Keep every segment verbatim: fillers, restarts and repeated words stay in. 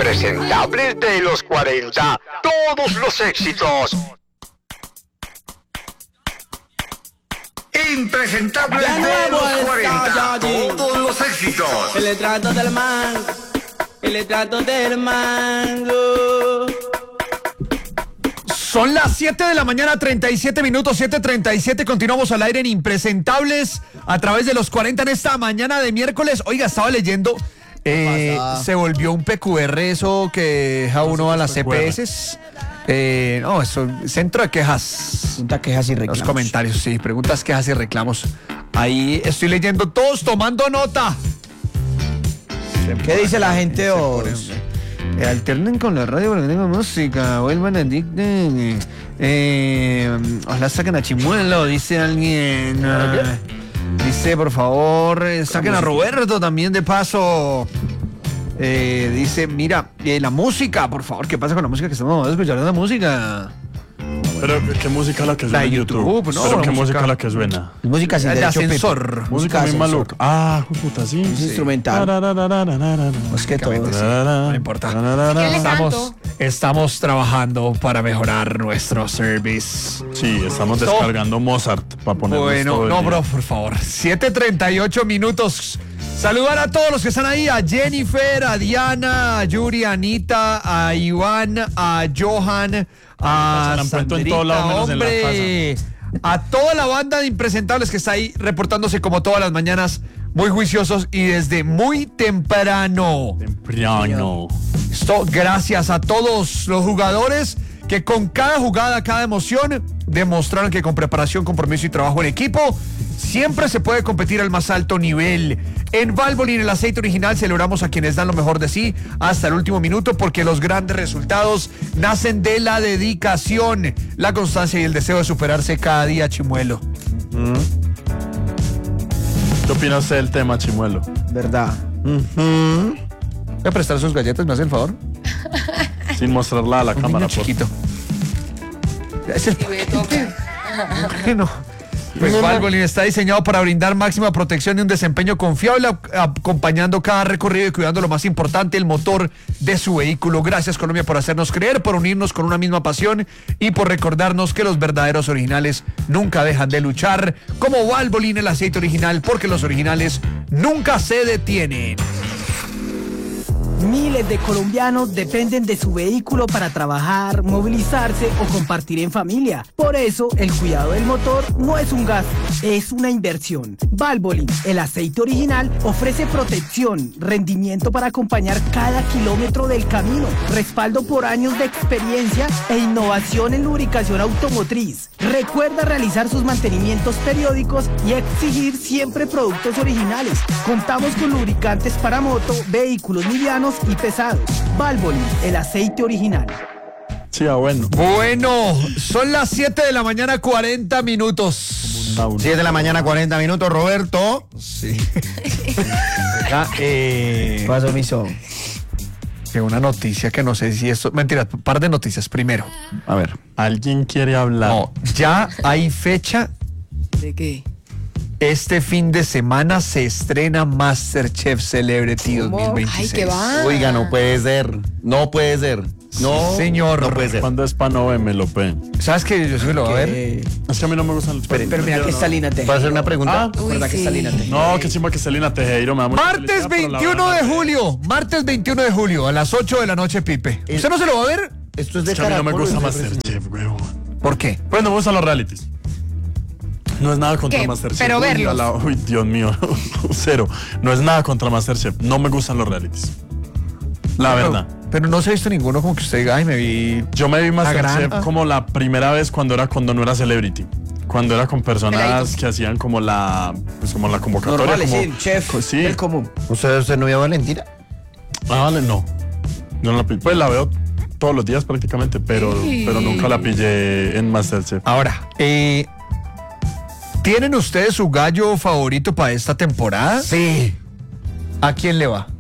Impresentables de los cuarenta, todos los éxitos. Impresentables Ya de nuevo los está cuarenta, allí. todos los éxitos. El retrato del mango, el retrato del mango. Son las siete de la mañana, treinta y siete minutos, siete treinta y siete. Continuamos al aire en Impresentables a través de los cuarenta en esta mañana de miércoles. Oiga, estaba leyendo, eh, se volvió un P Q R eso que deja uno a las C P S. Eh, no, eso, centro de quejas. Pregunta, quejas y reclamos. Los comentarios, sí, preguntas, quejas y reclamos. Ahí estoy leyendo, todos tomando nota. ¿Qué dice la gente hoy? Eh, alternen con la radio porque tengo música, vuelvan a dicten. Eh, ojalá saquen a Chimuelo, dice alguien. Ah, dice, por favor, eh, saquen a Roberto también de paso. Eh, dice, mira, eh, la música, por favor, ¿qué pasa con la música que estamos escuchando? La música. Pero, ¿qué música es la que suena La en YouTube, YouTube? no, Pero, la ¿qué música- música es la que suena? Música sin El derecho, ascensor. Pepe. Música muy ascensor. maluca. Ah, puta, sí. Es instrumental. Es que todo. No importa. Estamos, estamos trabajando para mejorar nuestro service. Sí, estamos Esto- descargando Mozart para ponernos Bueno, todo el no, día. bro, por favor. siete treinta y ocho minutos. Saludar a todos los que están ahí, a Jennifer, a Diana, a Yuri, a Anita, a Iván, a Johan, Se a la han puesto en Sandrita, todos lados menos en la hombre, a toda la banda de impresentables que está ahí reportándose como todas las mañanas, muy juiciosos y desde muy temprano. Temprano. Esto gracias a todos los jugadores que con cada jugada, cada emoción, demostraron que con preparación, compromiso y trabajo en equipo, siempre se puede competir al más alto nivel. En Valvoline, el aceite original, celebramos a quienes dan lo mejor de sí hasta el último minuto, porque los grandes resultados nacen de la dedicación, la constancia y el deseo de superarse cada día, Chimuelo. ¿Qué opina usted del tema, Chimuelo? Verdad. ¿Voy a prestar sus galletas? ¿Me hace el favor? Sin mostrarla a la Un cámara, niño por chiquito. Es el... Bueno, pues Valvoline está diseñado para brindar máxima protección y un desempeño confiable, acompañando cada recorrido y cuidando lo más importante, el motor de su vehículo. Gracias, Colombia, por hacernos creer, por unirnos con una misma pasión y por recordarnos que los verdaderos originales nunca dejan de luchar. Como Valvoline, el aceite original, porque los originales nunca se detienen. Miles de colombianos dependen de su vehículo para trabajar, movilizarse o compartir en familia. Por eso, el cuidado del motor no es un gasto, es una inversión. Valvoline, el aceite original, ofrece protección, rendimiento para acompañar cada kilómetro del camino, respaldo por años de experiencia e innovación en lubricación automotriz. Recuerda realizar sus mantenimientos periódicos y exigir siempre productos originales. Contamos con lubricantes para moto, vehículos livianos y pesados. Valvoline, el aceite original. Sí, ah, bueno. Bueno, son las siete de la mañana, cuarenta minutos. siete de la mañana, cuarenta minutos, Roberto. Sí. Acá, eh, Paso mi son. que una noticia que no sé si esto... Mentira, un par de noticias. Primero, A ver, ¿alguien quiere hablar? no, ya hay fecha. ¿De qué? Este fin de semana se estrena MasterChef Celebrity ¿Cómo? dos mil veintiséis. Ay, qué va. Oiga, no puede ser. No puede ser. No, señor. No puede ser. ¿Cuándo es para no me lo pe? ¿Sabes qué? Yo sí me lo voy a ver. Eh, Es que a mí no me gustan los pero, pero mira que está Lina ¿Puedo Tejero. hacer una pregunta? Ah, Uy, ¿Verdad que sí. está Lina Tejero? No, que chimba que Selena Tejero me da mucha Martes felicidad, pero la veintiuno de verdad no sé. julio. Martes veintiuno de julio, a las ocho de la noche, Pipe. ¿Usted no se lo va a ver? Esto es de Es que a mí no me Caracol, gusta ¿o es de Masterchef, weón. ¿Por qué? Pues no me gustan los realities. No es nada contra ¿Qué? Masterchef. Pero Uy, verlos. a la- Uy, Dios mío. Cero. No es nada contra Masterchef. No me gustan los realities. La Pero- verdad. Pero no se ha visto ninguno como que usted diga, ay, me vi... Yo me vi Masterchef granja. como la primera vez cuando era cuando no era celebrity. Cuando era con personas Peladito. que hacían como la pues como la convocatoria. Normal, como, sí, chef, pues sí. el común. ¿Usted, usted no vio a Valentina? Ah, vale, no. Yo no la pillé. Pues la veo todos los días prácticamente, pero, Sí. pero nunca la pillé en Masterchef. Ahora, eh, ¿tienen ustedes su gallo favorito para esta temporada? Sí. ¿A quién le va?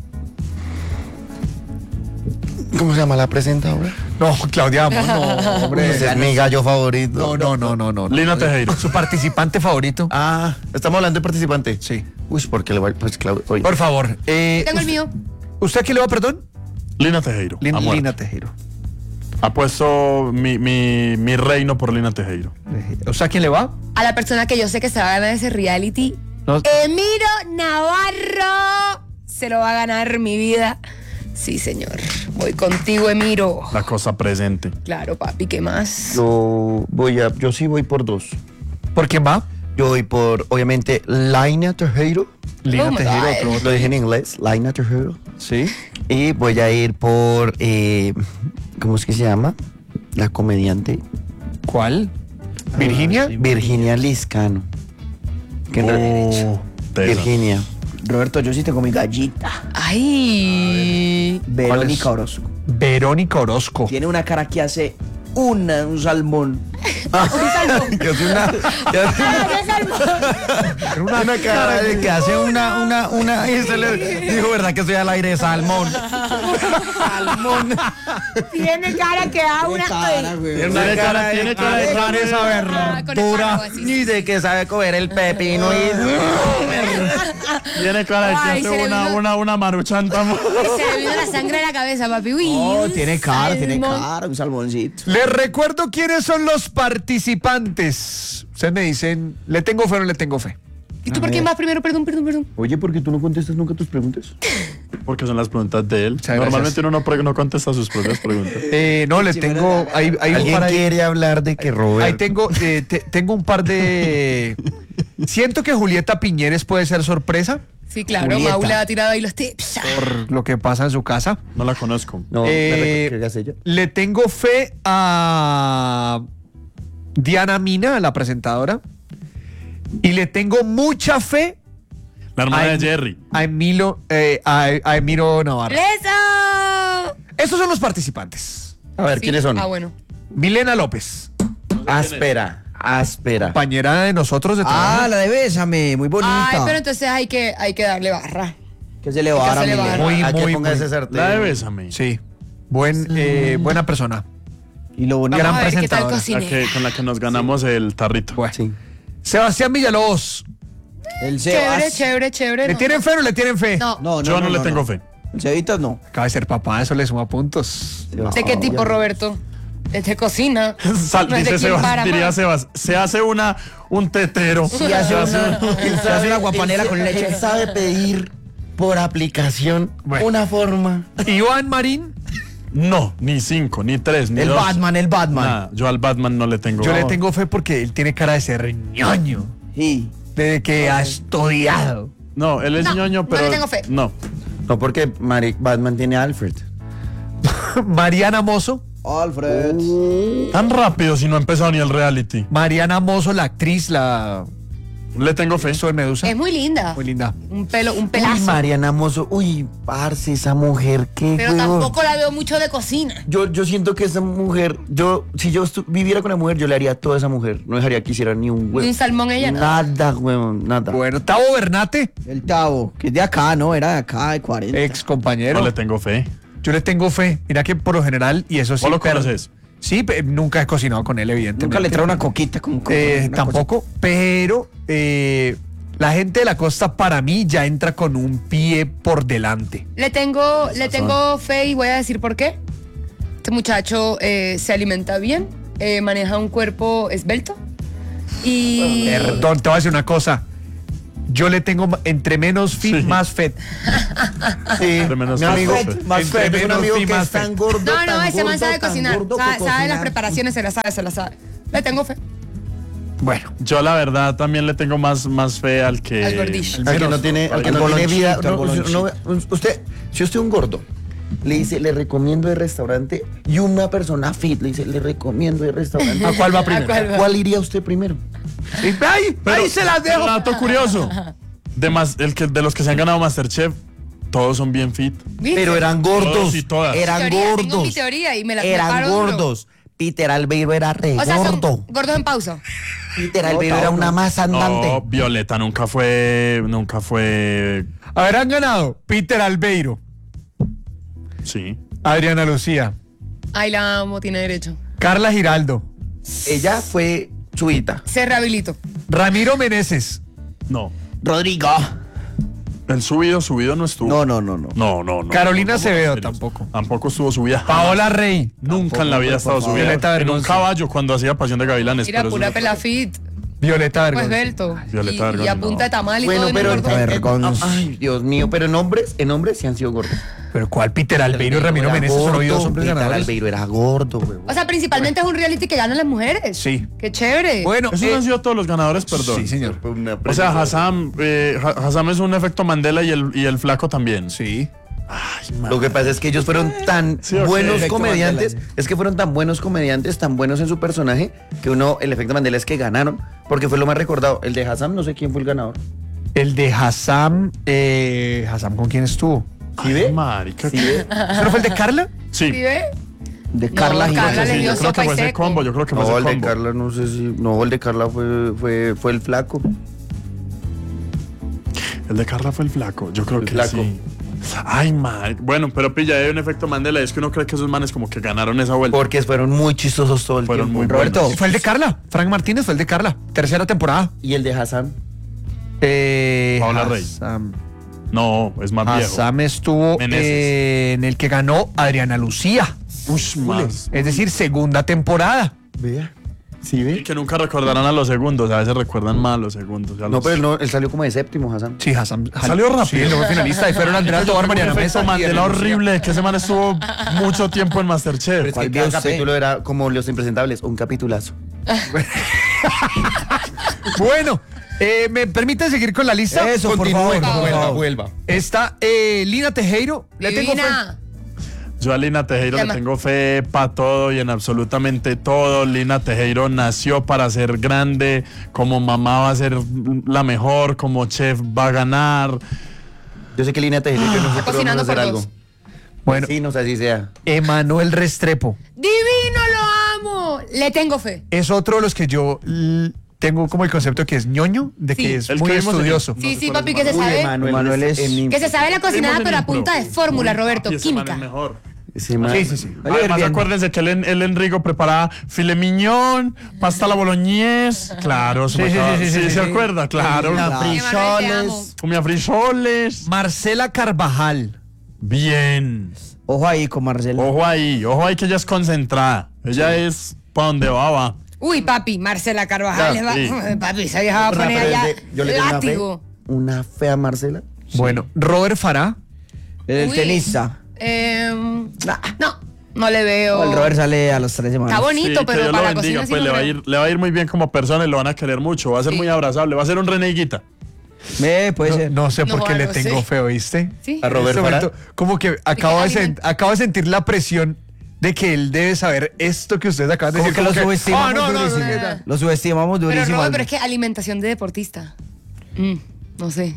¿Cómo se llama la presentadora? No, Claudia, Amos, no, hombre. Ese es mi gallo favorito. No, no, no, no, no. no. Lina Tejero. ¿Su participante favorito? Ah, estamos hablando de participante. Sí. Uy, porque le voy. Pues, Claudio. Oye. Por favor. Eh, Tengo el usted- mío. ¿Usted a quién le va, perdón? Lina Tejero. Lin- a muerte. Lina Tejero. Apuesto mi, mi, mi reino por Lina Tejero. O sea, ¿quién le va? A la persona que yo sé que se va a ganar ese reality, No. Emiro Navarro. Se lo va a ganar mi vida. Sí, señor. Voy contigo, Emiro. La cosa presente. Claro, papi, ¿qué más? Yo voy a, yo sí voy por dos. ¿Por quién va? Yo voy por, obviamente, Lina Tejero. Lina Oh my Tejero. God. otro- Lo dije en inglés, Lina Tejero. Sí. Y voy a ir por, eh, ¿cómo es que se llama? La comediante ¿Cuál? ¿Virginia? Virginia Liscano. Que en realidad- Oh, tela. Virginia. Roberto, yo sí tengo mi gallita. Ay. Verónica Orozco. Verónica Orozco. Tiene una cara que hace una, un salmón. Que hace una, que hace una, una cara de que hace una, una, una, y se le dijo, ¿verdad que estoy al aire de salmón? Salmón. Tiene cara que da una. Cara, güey. Tiene una cara de, tiene cara de de carne. esa Ah, con verdura. espárrago así. Y de que sabe comer el pepino y... Tiene cara de que Ay, se hace le una, vino- una, una maruchanta. Se le vino la sangre a la cabeza, papi. Uy, Oh, un tiene cara, tiene salmón. cara, un salmoncito. Les recuerdo quiénes son los participantes. Ustedes me dicen, ¿le tengo fe o no le tengo fe? ¿Y tú por quién vas primero? Perdón, perdón, perdón. Oye, ¿por qué tú no contestas nunca tus preguntas? Porque son las preguntas de él. Muchas Normalmente gracias. uno no, pre- no contesta sus propias preguntas. Eh, no, le tengo. Hay, hay un ¿Alguien par ahí. quiere hablar de que Robert? Ahí tengo, eh, te- tengo un par de. Siento que Julieta Piñeres puede ser sorpresa Sí, claro, Julieta. Mau le ha tirado ahí los tips. por lo que pasa en su casa. No la conozco. No, Eh, ¿me recuerdas que hagas ella? Le tengo fe a Diana Mina, la presentadora. Y le tengo mucha fe La hermana Ay. de Jerry. a Emilio, eh, a, a Emiro Navarro. ¡Eso! Estos son los participantes. A ver, Sí. ¿quiénes son? Ah, bueno. Milena López, Áspera, áspera. compañera de nosotros de Ah, trabajo. la de Bésame, muy bonita. Ay, pero entonces hay que, hay que darle barra. Que se le que va a dar a se le Milena. va. Muy, ¿A qué muy, ponga muy- ese sartén? La de Bésame. Sí. Buen, eh, buena persona. Y lo bonito. Gran Vamos a ver qué tal presentadora. La cocina. que, con la que nos ganamos el tarrito. Bueno. Sí. Sebastián Villalobos. El Chévere, Sebas. chévere, chévere. ¿Le no. tienen fe o no le tienen fe? No. No, no, Yo no, le tengo no. fe. El Cevitas no. Acaba de ser papá, eso le suma puntos. ¿De qué tipo, Roberto? ¿Es de cocina? Sal- No es de dice quién Sebas, para diría más. Sebas, se hace una, un tetero. Y hace una, se hace una guapanera con leche. Él sabe pedir por aplicación Bueno. una forma. Iván Marín, No, ni cinco, ni tres, ni El dos. Batman, el Batman. Nada, yo al Batman no le tengo. yo le tengo fe porque él tiene cara de ser ñoño. Sí. Desde que ha estudiado. No, él es No, ñoño, no pero. le tengo fe. No. No, porque Mari- Batman tiene a Alfred. Mariana Mozo. Alfred. Tan rápido si no ha empezado ni el reality. Mariana Mozo, la actriz, la. Le tengo fe. Eso de Medusa. Es muy linda. Muy linda. Un pelo, un Uy, pelazo. Mariana Mozo. Uy, parce, esa mujer, qué Pero huevón. tampoco la veo mucho de cocina. Yo, yo siento que esa mujer, yo, si yo estu- viviera con una mujer, yo le haría a toda esa mujer. No dejaría que hiciera ni un huevo. Ni un salmón ella, no. Nada, huevón, nada. Bueno, Tavo Bernate, El Tavo, que es de acá, ¿no? Era de acá, de cuarenta. ex compañero. No le tengo fe. Yo le tengo fe. Mira que por lo general, y eso sí. ¿Vos lo pero- conoces? Sí, pe- nunca he cocinado con él, evidentemente. Nunca le trae una coquita con con- Eh, una tampoco, pero eh, la gente de la costa para mí ya entra con un pie por delante. Le tengo, le tengo fe y voy a decir por qué. Este muchacho eh, se alimenta bien, eh, maneja un cuerpo esbelto y... Perdón, te voy a decir una cosa. Yo le tengo ma- entre menos fit, Sí. más fet. Sí, Entre menos mi más amigo, fet. más Entre fet, es un menos amigo fit, que más es tan fet. gordo, No, no, tan ese man gordo, sabe tan cocinar, gordo que sabe, sabe las cocina. preparaciones, se las sabe, se las sabe. Le tengo fe. Bueno, Yo la verdad también le tengo más, más fe al que. Al gordillo. Al que no tiene, al que Al no tiene vida. bolonchito, al No, bolonchito. no, usted, si usted es un gordo, le dice, le recomiendo el restaurante, y una persona fit le dice, le recomiendo el restaurante. ¿a cuál va primero? ¿A cuál va? ¿Cuál iría usted primero? Y- ¡Ay! ¡Ahí se las dejo! Dato curioso. De, más, el que, de los que se han ganado Masterchef, todos son bien fit. ¿Viste? Pero eran gordos. Todos y todas. Eran Teoría, tengo mi gordos. teoría y me la Eran preparo duro. gordos. Peter Albeiro era re O sea, son gordo. gordos en pausa. Peter Albeiro era una masa andante. No, Violeta nunca fue. Nunca fue. Habrán ganado Peter Albeiro, Sí. Adriana Lucía, Ay, la amo, tiene derecho. Carla Giraldo, Ella fue suita. Se rehabilitó. Ramiro Meneses, No. Rodrigo. El subido, subido no estuvo. No, no, no, no. No, no, no. Carolina no, no, Acevedo no, tampoco. Tampoco estuvo subida. Paola Rey. Nunca en la vida ha estado subida. Violeta En un Bergonzi. caballo cuando hacía Pasión de Gavilanes. Mira, pero eso pura no fue. pelafit. Violeta Pues Bergonzi. belto. Violeta y, Bergonzi, y a punta no. de tamal y Bueno, todo. y no pero engordó. en- en- Vergonzoso. ay, Dios mío, pero en hombres, en hombres sí han sido gordos. Pero ¿cuál Peter Albeiro y Ramiro Era Meneses son gordo, dos hombres Peter ganadores? Albeiro era gordo, huevón. O sea, principalmente es un reality que ganan las mujeres. Sí. Qué chévere. Bueno, Eso eh, no han sido todos los ganadores, perdón. sí, señor. Fue una O sea, premisa. Hassam, eh, Ha- Hassam es un efecto Mandela y el, y el flaco también. Sí. Lo que pasa es que ellos fueron tan Sí, ok. buenos Efecto comediantes, Mandela. es que fueron tan buenos comediantes, tan buenos en su personaje, que uno, el efecto Mandela es que ganaron, porque fue lo más recordado. El de Hassam, no sé quién fue el ganador. El de Hassam. Eh, ¿Hassam con quién estuvo? ¿Sí Ay, ve? marica. ¿Sí ve? ¿Eso no fue el de Carla? Sí. ¿Sí ve? De No, Carla Carla Jiménez. le Sí, dio yo creo sopa que y fue ese seco. combo, yo creo que fue No, ese el de combo. Carla, no sé si. No, el de Carla fue, fue, fue el flaco. El de Carla fue el flaco, yo creo El que flaco. sí. Ay, man. Bueno, pero pilla, hay un efecto Mandela. Es que uno cree que esos manes como que ganaron esa vuelta. Porque fueron muy chistosos todo el Fueron tiempo. muy Roberto. buenos. Fue el de Carla. Frank Martínez fue el de Carla. Tercera temporada. ¿Y el de Hassam? Eh, Paola Rey. Hassam. No, es más viejo. Hassam estuvo Meneses. eh, en el que ganó Adriana Lucía. Ush, más. Es decir, segunda temporada. Vea. ¿Sí Y ve? que nunca recordarán a los segundos. A veces recuerdan mal los segundos. a No, los- pero él, no, él salió como de séptimo, Hassam. Sí, Hassam. Salió rápido. Sí, no fue finalista. Y fueron Andrea Tobar, Mariana Un efecto Mesa. y Mandela Adriana Lucía. horrible. Que ese man estuvo mucho tiempo en Masterchef. Es ¿Cuál que vio cada usted? capítulo era como Los Impresentables, un capitulazo. Bueno, eh, ¿me permite seguir con la lista? Eso, por Continúe, favor, por vuelva, favor. vuelva. Está eh, Lina Tejero. Le tengo fe. Divina. Yo a Lina Tejero le Llama. tengo fe para todo y en absolutamente todo. Lina Tejero nació para ser grande, como mamá va a ser la mejor, como chef va a ganar. Yo sé que Línea Tejero y yo nosotros vamos a Cocinando hacer por algo. dos. Bueno, Sí, no sé si sea. Emanuel Restrepo. Divino, lo amo. Le tengo fe. Es otro de los que yo l- tengo como el concepto que es ñoño, de Sí. que es El muy que vimos en el- estudioso. Sí, sí, papi, que se Uy, sabe. Emanuel, Emanuel es- en- Que se sabe la cocinada, Vimos en pero a impro. punta de fórmula, Roberto. Papi, ese man Química. es mejor. ese man- Sí, sí, sí. Vale, Además, bien. acuérdense que él en, él en Rigo preparaba filet mignon, pasta a la boloñés. Claro, Sí, sí, sí, sí, sí, sí, sí, se sí. acuerda, claro. Comía Emanuel, te amo. Comía frijoles. Marcela Carvajal. Bien. Ojo ahí con Marcela. Ojo ahí, ojo ahí que ella es concentrada. Ella es pa' donde va, va. Uy, papi, Marcela Carvajal. Claro, le va- sí. Papi, esa vieja va a Pero poner es allá de- yo le tengo una fe, látigo. una fea Marcela. Bueno, Robert Farah. El Uy. tenista. Em, no, no le veo. El Robert sale a las tres semanas. Está bonito, Sí, que pero Dios lo para la bendiga, cocina sí pues no le va, a creo. ir, le va a ir muy bien como persona y lo van a querer mucho. Va a ser Sí. muy abrazable, va a ser un reneguita. Ve, puede No, ser. no sé por No, qué le no tengo sé. fe, ¿oíste? Sí. A Robert En este Farah. momento, como que acabo de, sen- alimenta. acabo de sentir la presión de que él debe saber esto que ustedes acaban de Como decir. que lo como subestimamos "Ah, no, no, no, durísimo. ¿qué tal?". Lo subestimamos Pero durísimo. no, al- pero es que alimentación de deportista. Mm, no sé.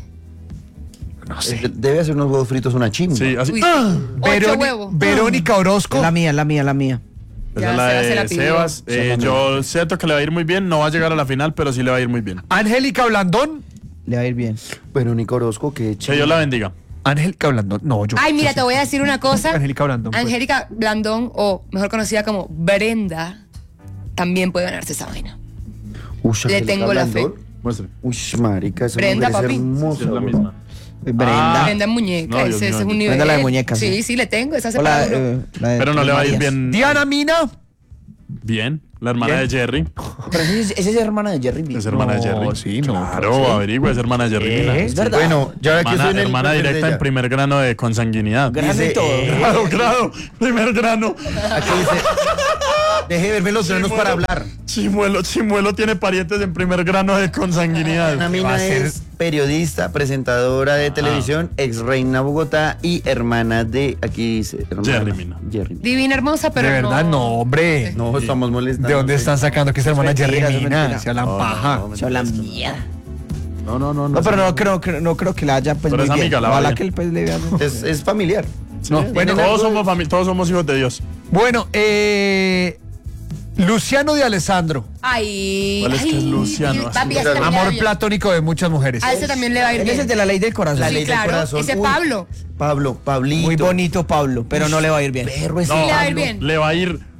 No Eh, sé. Debe hacer unos huevos fritos una chimba. Sí, así. Uy, ¡Ah! ocho Veroni- huevos. Verónica Orozco. Es la mía, la mía, la mía. Esa Ya es la Sebas se de la pidió. Sebas. Eh, yo siento que le va a ir muy bien. No va a llegar a la final, pero sí le va a ir muy bien. Angélica Blandón. Le va a ir bien. Verónica Orozco, que Que Dios la bendiga. Angélica Blandón. No, yo. Ay, mira, yo te sé. voy a decir una cosa. Angélica Blandón. pues. Angélica Blandón, o mejor conocida como Brenda, también puede ganarse esa vaina. Uy, Le Angélica tengo la fe. Blandón. Muestre. Uy, marica, esa Brenda, mujer es papi. hermosa, Es la güey. misma. Brenda. Ah. Brenda en muñeca, no, Dios ese, ese mío. es un nivel. Brenda la de muñeca, Sí, sí. sí, le tengo. Esa se O la, para uno. eh, la de Pero no Tres le va a ir Marías. bien. Diana Mina. Bien. La hermana Bien. de Jerry. Pero esa es, esa es hermana de Jerry B. Es hermana de No, Jerry. sí, no, Claro, pero sí. averigua, es hermana de Jerry. ¿Eh? Mina. Es verdad. Bueno, ya que Hermana, estoy en el hermana papel de directa en ella. primer grano de consanguinidad. Grano y Dice, todo. eh, Claro, claro. Primer grano. Aquí dice, deje de verme los granos para hablar. Chimuelo, Chimuelo tiene parientes en primer grano de consanguinidad. Ana va a Mina ser- es periodista, presentadora de televisión, ex reina Bogotá y hermana de, aquí dice, hermana, Jerry Mina. Jerry Mina. Divina, hermosa, pero de verdad, no, hombre. No, estamos molestando. ¿De dónde están sacando que es hermana Es mentira, Jerry es Mina? mentira. Se hablan No, paja. no, no, Se habla mierda. No, no, no. No, pero no creo, creo- no creo que la haya pues Pero muy es bien. amiga, la Ojalá vaya. que el pues le vea. Es, es familiar. No, Bueno, bueno, todos somos fami- todos somos hijos de Dios. bueno, eh, Luciano de Alessandro. Ay. ¿Cuál es que ay, es Luciano? y Papi, a ese también le va Amor bien. platónico de muchas mujeres. A ese también le va a ir Él es el bien. de la ley del corazón. La Sí, ley del claro, corazón. ese es Uy, Pablo. Pablo, Pablito. Muy bonito Pablo, pero no le va a ir bien. Perro ese No, le va a ir Pablo. bien. le va a ir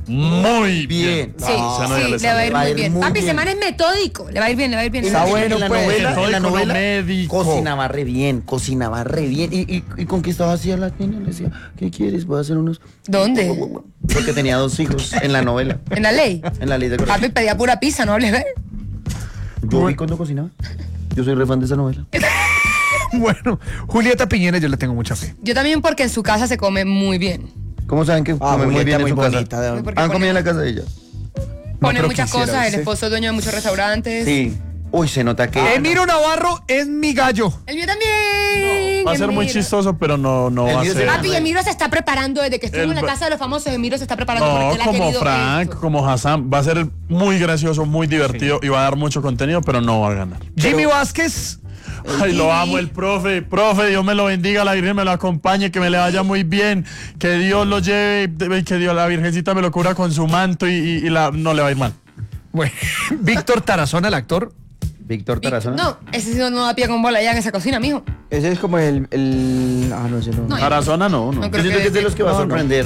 muy bien. Bien. Sí, No, sí, ya le le va a ir va a muy ir bien. muy Papi, bien. ese man es metódico. Le va a ir bien, le va a ir bien. Está bueno, En la pues. novela. En la Metódico, novela, no médico. cocinaba re bien, cocinaba re bien. ¿Y, y, y con qué estaba así a la niña? Le decía, ¿qué quieres? Voy a hacer unos... ¿Dónde? Porque tenía dos hijos en la novela. En la ley. En la ley de corazón. Papi pedía pura pizza, ¿no hables, ¿ves? Yo vi cuando cocinaba. Yo soy re fan de esa novela. Bueno, Julieta Piñeres, yo le tengo mucha fe. Yo también porque en su casa se come muy bien. ¿Cómo saben que Ah, come muy Julieta bien en muy su bonita, casa? de- Porque ¿Han pone- comido en la casa de ella? Pone pero muchas quisiera, cosas, el ¿sí? esposo es dueño de muchos restaurantes. Sí. Uy, se nota que... Emiro Navarro es mi gallo. El mío también. Va a ser muy Emiro. chistoso, pero no, no El va a mío ser. será- Papi, Emiro se está preparando desde que estuvo El en la ba- casa de los famosos. Emiro se está preparando No, porque él ha como querido Frank, esto. como Hassan, va a ser muy gracioso, muy divertido y va a dar mucho contenido, pero no va a ganar. Jimmy Vázquez. Ay, lo amo, el profe. Profe, Dios me lo bendiga, la Virgen me lo acompañe, que me le vaya muy bien, que Dios lo lleve, que Dios, la Virgencita me lo cubra con su manto y, y- y la, no le va a ir mal. Bueno, Víctor Tarazona, el actor. Víctor Tarazona. No, ese sí no da pie con bola ya en esa cocina, mijo. Ese es como el, el... Ah, no sé, no. No, Tarazona no, no. No Yo creo siento que es de los que va a No, no. sorprender.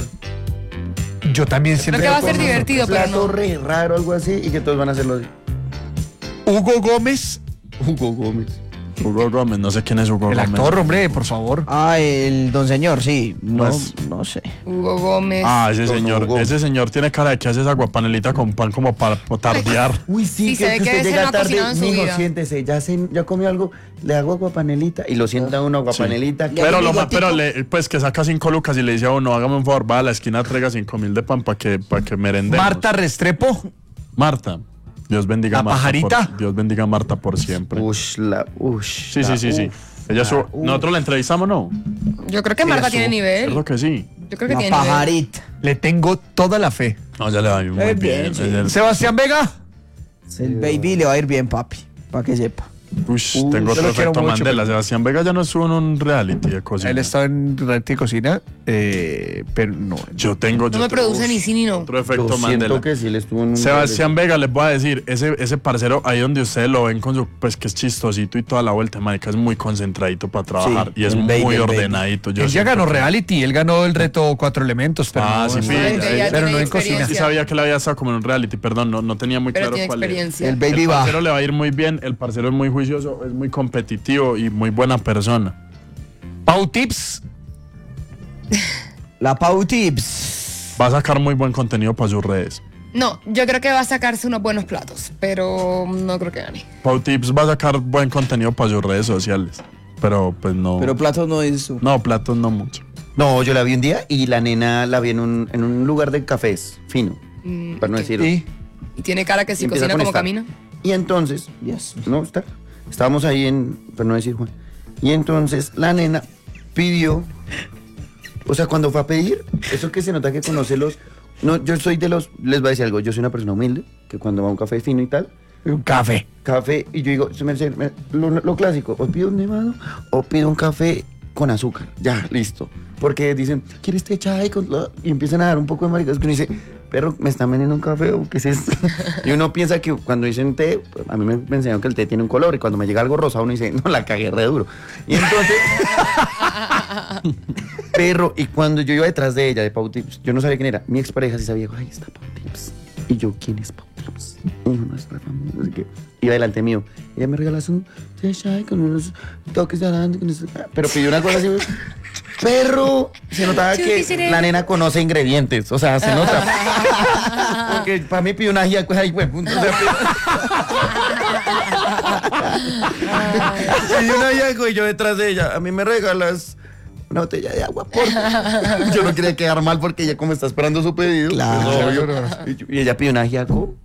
Yo también Creo siento que va a ser divertido, pero Plato no. re raro, algo así, y que todos van a hacerlo así. Hugo Gómez, Hugo Gómez. Hugo Gómez, no sé quién es Hugo el Gómez. actor, hombre, por favor. Ah, el don señor, sí. No, Pues- no sé. Hugo Gómez. Ah, ese Don señor, Hugo. ese señor tiene cara de que hace esa guapanelita con pan como para tardear. Uy, sí, Sí, se que, ve que que usted ese llega no ha tarde, cocinado en su mijo, vida. siéntese, ya, se, ya comió algo, le hago aguapanelita y lo sienta uno aguapanelita. que- Pero lo digo, más, pero tipo- le, pues que saca cinco lucas y le dice a uno, hágame un favor, va a la esquina, traiga cinco mil de pan para que, para que merendemos. Marta Restrepo. Marta. Dios bendiga La a Marta. pajarita. por- Dios bendiga a Marta por siempre. Ush, la, ush. Sí, sí, la- sí, sí. uf. Ella su- uf. Nosotros la entrevistamos, ¿no? Yo creo que Marta eso, tiene nivel. Creo que sí. Yo creo que La tiene nivel. pajarita. Le tengo toda la fe. No, ya le va muy Eh, bien. bien, sí. Es el- Sebastián Vega. El baby le va a ir bien, papi. Para que sepa. Ush, Uh, tengo yo otro lo quiero efecto mucho, Mandela. pero- Sebastián Vega ya no estuvo en un reality de cocina. Él estaba en reality de cocina, eh, pero no. Yo tengo. No yo me tengo- produce ni sí ni no. Otro Yo efecto siento Mandela. que sí le estuvo en un... Sebastián Vega, les voy a decir, ese, ese parcero, ahí donde ustedes lo ven con su, pues que es chistosito y toda la vuelta, marica, es muy concentradito para trabajar Sí, y es el muy baby, el baby. ordenadito. Yo Él ya siento ganó que- reality, él ganó el reto Cuatro Elementos, pero Ah, no, sí, en- sí, Este ya pero tiene no en cocina. experiencia. Sí sabía que le había estado como en un reality, perdón, no, no tenía muy Pero claro tiene cuál experiencia. El es. baby El va. parcero le va a ir muy bien, el parcero es muy juicioso, es muy competitivo y muy buena persona. Pau Tips. La Pau Tips. Va a sacar muy buen contenido para sus redes. No, yo creo que va a sacarse unos buenos platos, pero no creo que gane. Pau Tips va a sacar buen contenido para sus redes sociales, pero pues no. Pero platos no es su. no, platos no mucho. No, yo la vi un día y la nena la vi en un, en un lugar de cafés, fino, Mm, para no decir... Y Y tiene cara que si empieza cocina con como esta. camina. Y entonces, Yes. no, está, estábamos ahí en, para no decir Juan, y entonces la nena pidió, o sea, cuando fue a pedir, eso que se nota que conoce los, no, yo soy de los, les voy a decir algo, yo soy una persona humilde, que cuando va a un café fino y tal, un café. café, y yo digo, se me- se me- lo, lo clásico, o pido un nevado, o pido un café con azúcar, ya, listo. Porque dicen, ¿quieres té chai? con la-?" Y empiezan a dar un poco de maricas que uno dice, perro, ¿me están vendiendo un café o qué es esto? Y uno piensa que cuando dicen té, a mí me, me enseñaron que el té tiene un color, y cuando me llega algo rosado uno dice, no, la cagué re duro. Y entonces, perro, y cuando yo iba detrás de ella, de Pau Tips, yo no sabía quién era, mi expareja sí sabía, ay, está Pau Tips. Y yo, ¿quién es Pau Tips? Uno no es re famoso, no sé qué. Iba delante mío. Ella me regaló un té chai con unos toques de arándano, con eso, pero pidió una cosa así. Perro, se notaba que la nena conoce ingredientes, o sea, se nota. Porque para mí pidió una ajiaco ahí, güey, punto. O sea, pidió- pidió una ajiaco y yo detrás de ella, a mí me regalas una botella de agua, por favor. Yo no quería quedar mal porque ella como está esperando su pedido. Claro. pues, obvio. Y, y ella pidió una ajiaco.